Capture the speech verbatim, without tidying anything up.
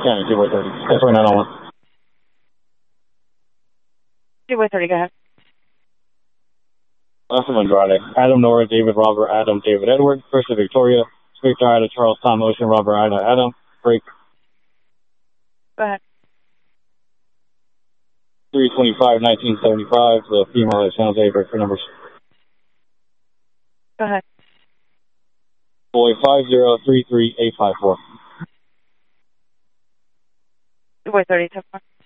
County, two by thirty. That's right, nine oh one. two by thirty, go ahead. Austin Andrade, Adam Nora, David Robert, Adam, David Edward, Krista Victoria, Victor Ida, Charles Tom Ocean, Robert Ida, Adam, break. Go ahead. three twenty-five, nineteen seventy-five, the female at San Jose, break for numbers. Go ahead. Boy, five zero three three eight five four. two by thirty, ten four.